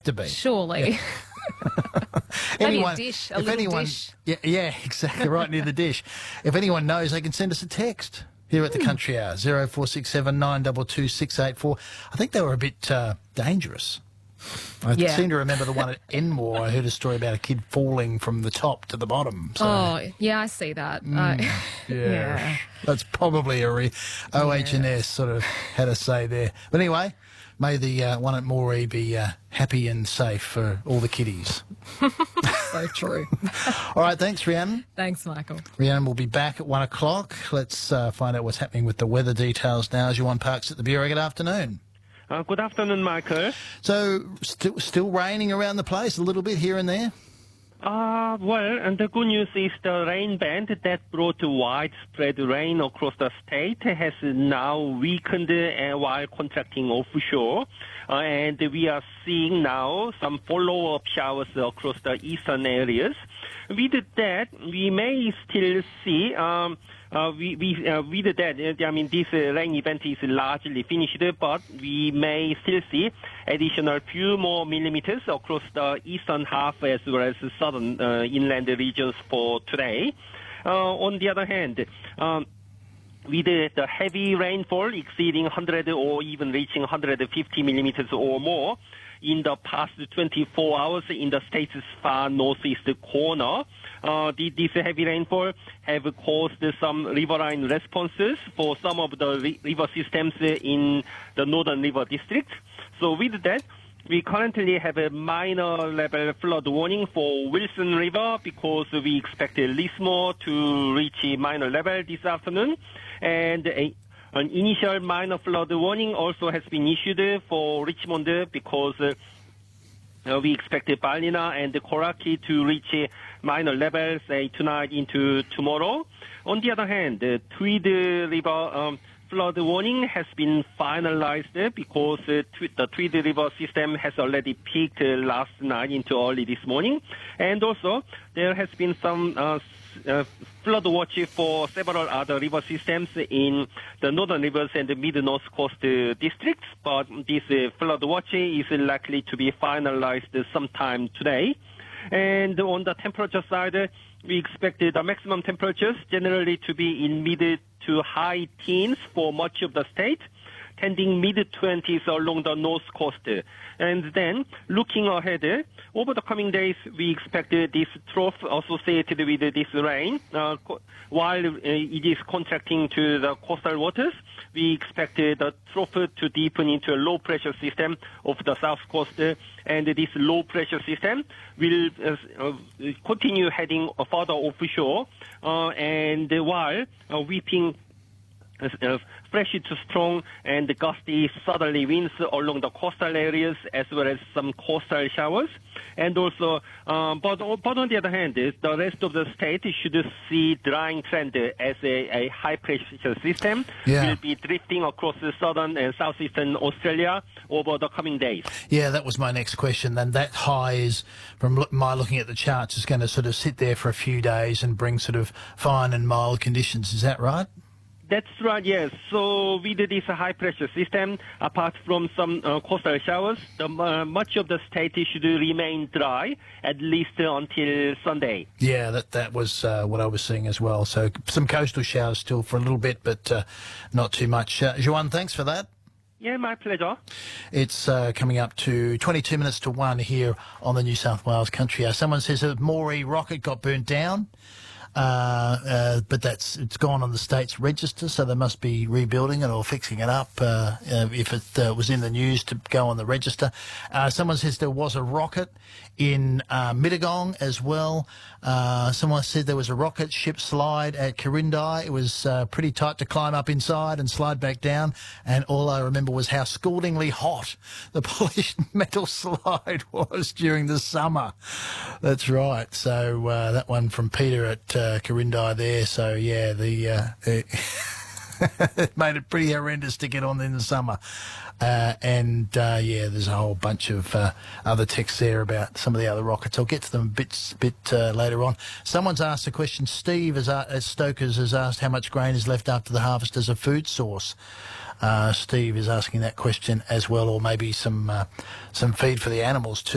to be. Surely. Maybe a dish, a little dish. Yeah, exactly, right near the dish. If anyone knows, they can send us a text here at the Country Hour, 0467 922 684. I think they were a bit dangerous. I seem to remember the one at Enmore. I heard a story about a kid falling from the top to the bottom. So. Oh, yeah, I see that. Yeah. That's probably a OH&S sort of had a say there. But anyway, may the one at Moree be happy and safe for all the kiddies. So true. All right, thanks, Rhiannon. Thanks, Michael. Rhiannon will be back at 1 o'clock. Let's find out what's happening with the weather details now. Juan Parks at the Bureau. Good afternoon. Good afternoon, Michael. So, still raining around the place a little bit here and there? Well, and the good news is the rain band that brought widespread rain across the state has now weakened while contracting offshore. And we are seeing now some follow-up showers across the eastern areas. With that, we may still see... with that, I mean, this rain event is largely finished, but we may still see additional few more millimeters across the eastern half as well as southern inland regions for today. On the other hand, with the heavy rainfall exceeding 100 or even reaching 150 millimeters or more in the past 24 hours in the state's far northeast corner, this heavy rainfall have caused some riverine responses for some of the river systems in the northern river district. So with that, we currently have a minor level flood warning for Wilson River because we expect Lismore to reach a minor level this afternoon. And an initial minor flood warning also has been issued for Richmond because we expect Ballina and Coraki to reach minor levels tonight into tomorrow. On the other hand, the Tweed River flood warning has been finalized because the Tweed River system has already peaked last night into early this morning. And also, there has been some flood watch for several other river systems in the northern rivers and the mid-north coast districts, but this flood watch is likely to be finalized sometime today. And on the temperature side, we expect the maximum temperatures generally to be in mid to high teens for much of the state, tending mid-20s along the north coast. And then, looking ahead, over the coming days, we expect this trough associated with this rain. While it is contracting to the coastal waters, we expect the trough to deepen into a low-pressure system of the south coast, and this low-pressure system will continue heading further offshore, and while sweeping fresh to strong and gusty southerly winds along the coastal areas as well as some coastal showers. And also, but on the other hand, the rest of the state should see drying trend as a high pressure system will be drifting across the southern and southeastern Australia over the coming days. Yeah, that was my next question. Then that high is, from my looking at the charts, is going to sort of sit there for a few days and bring sort of fine and mild conditions. Is that right? That's right, yes. So with this high-pressure system, apart from some coastal showers, much of the state should remain dry, at least until Sunday. Yeah, that was what I was seeing as well. So some coastal showers still for a little bit, but not too much. Juan, thanks for that. Yeah, my pleasure. It's coming up to 22 minutes to 1 here on the New South Wales Country Hour. Someone says that Moree rocket got burnt down. But it's gone on the state's register, so they must be rebuilding it or fixing it up if it was in the news to go on the register. Someone says there was a rocket in Mittagong as well. Someone said there was a rocket ship slide at Quirindi. It was pretty tight to climb up inside and slide back down, and all I remember was how scaldingly hot the polished metal slide was during the summer. That's right. So that one from Peter at Quirindi there. So yeah, it made it pretty horrendous to get on in the summer. Yeah, there's a whole bunch of other texts there about some of the other rockets. I'll get to them a bit later on. Someone's asked a question. Steve at Stokers has asked how much grain is left after the harvest as a food source. Steve is asking that question as well, or maybe some feed for the animals too.